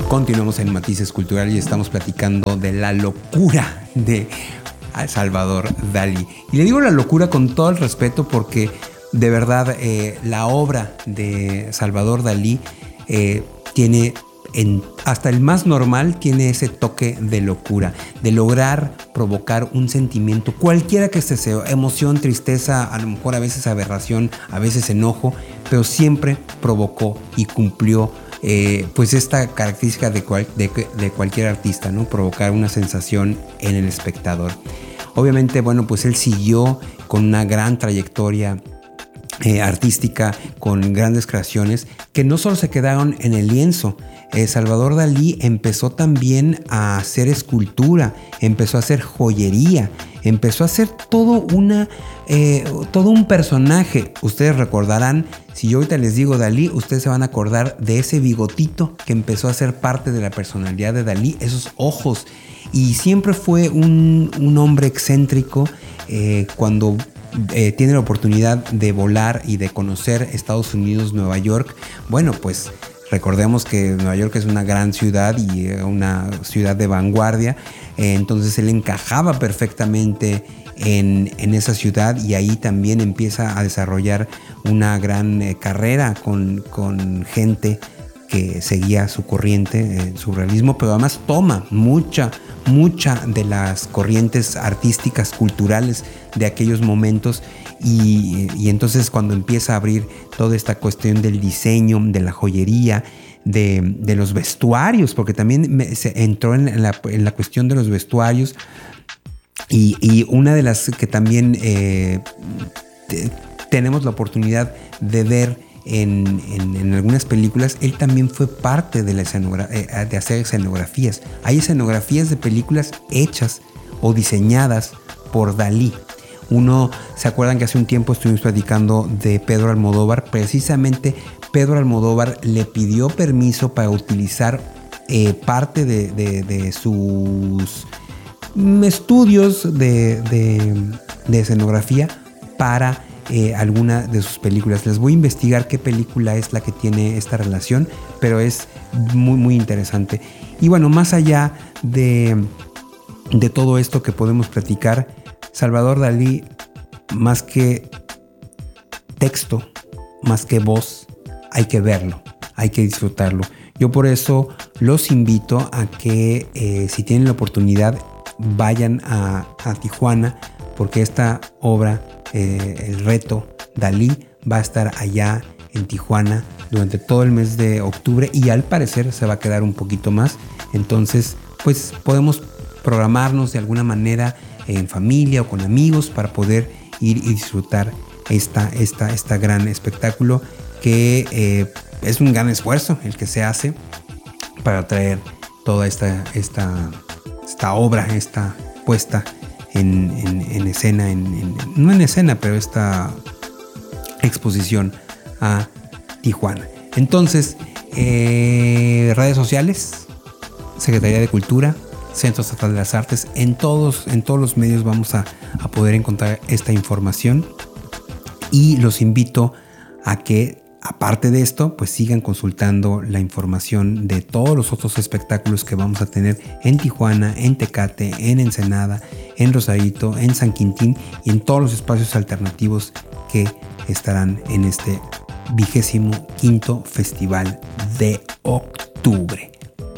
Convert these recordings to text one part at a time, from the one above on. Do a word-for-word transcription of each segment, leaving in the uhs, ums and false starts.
Continuamos en Matices Culturales y estamos platicando de la locura de Salvador Dalí. Y le digo la locura con todo el respeto porque de verdad eh, la obra de Salvador Dalí eh, tiene, en, hasta el más normal, tiene ese toque de locura, de lograr provocar un sentimiento, cualquiera que este sea, emoción, tristeza, a lo mejor a veces aberración, a veces enojo, pero siempre provocó y cumplió Eh, pues esta característica de, cual, de, de cualquier artista, ¿no? Provocar una sensación en el espectador. Obviamente, bueno, pues él siguió con una gran trayectoria eh, artística, con grandes creaciones que no solo se quedaron en el lienzo. Eh, Salvador Dalí empezó también a hacer escultura, empezó a hacer joyería, empezó a hacer todo, una, eh, todo un personaje. Ustedes recordarán, si yo ahorita les digo Dalí, ustedes se van a acordar de ese bigotito que empezó a ser parte de la personalidad de Dalí, esos ojos. Y siempre fue un, un hombre excéntrico. Eh, cuando eh, tiene la oportunidad de volar y de conocer Estados Unidos, Nueva York, bueno, pues recordemos que Nueva York es una gran ciudad y una ciudad de vanguardia, eh, entonces él encajaba perfectamente en, en esa ciudad y ahí también empieza a desarrollar una gran eh, carrera con, con gente que seguía su corriente, eh, su realismo, pero además toma mucha, mucha de las corrientes artísticas, culturales de aquellos momentos. Y, y entonces cuando empieza a abrir toda esta cuestión del diseño, de la joyería, de, de los vestuarios, porque también me, se entró en la, en la cuestión de los vestuarios, y, y una de las que también eh, te, tenemos la oportunidad de ver en, en, en algunas películas, él también fue parte de, la escenogra- eh, de hacer escenografías. Hay escenografías de películas hechas o diseñadas por Dalí. Uno, ¿se acuerdan que hace un tiempo estuvimos platicando de Pedro Almodóvar? Precisamente Pedro Almodóvar le pidió permiso para utilizar eh, parte de, de, de sus estudios de, de, de escenografía para eh, alguna de sus películas. Les voy a investigar qué película es la que tiene esta relación, pero es muy, muy interesante. Y bueno, más allá de, de todo esto que podemos platicar, Salvador Dalí, más que texto, más que voz, hay que verlo, hay que disfrutarlo. Yo por eso los invito a que eh, si tienen la oportunidad vayan a, a Tijuana, porque esta obra, eh, el reto Dalí, va a estar allá en Tijuana durante todo el mes de octubre y al parecer se va a quedar un poquito más. Entonces, pues podemos programarnos de alguna manera en familia o con amigos para poder ir y disfrutar esta, esta, esta gran espectáculo que eh, es un gran esfuerzo el que se hace para traer toda esta, esta, esta obra, esta puesta en, en, en escena, en, en, no en escena, pero esta exposición a Tijuana. Entonces, eh, redes sociales, Secretaría de Cultura, Centro Estatal de las Artes, en todos, en todos los medios vamos a, a poder encontrar esta información y los invito a que, aparte de esto, pues sigan consultando la información de todos los otros espectáculos que vamos a tener en Tijuana, en Tecate, en Ensenada, en Rosarito, en San Quintín y en todos los espacios alternativos que estarán en este vigésimo quinto Festival de Octubre.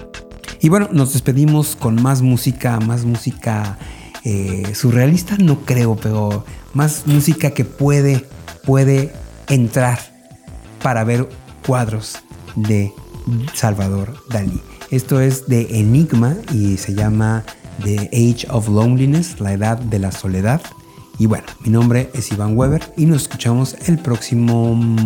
Y bueno, nos despedimos con más música, más música eh, surrealista, no creo, pero más música que puede, puede entrar para ver cuadros de Salvador Dalí. Esto es de Enigma y se llama The Age of Loneliness, la edad de la soledad. Y bueno, mi nombre es Iván Weber y nos escuchamos el próximo